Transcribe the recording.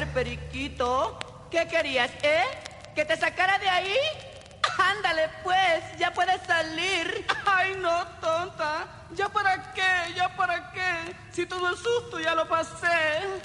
ver, periquito, ¿qué querías, ¿Que te sacara de ahí? Ándale, pues, ya puedes salir. Ay, no, tonta. ¿Ya para qué? ¿Ya para qué? Si todo el susto ya lo pasé.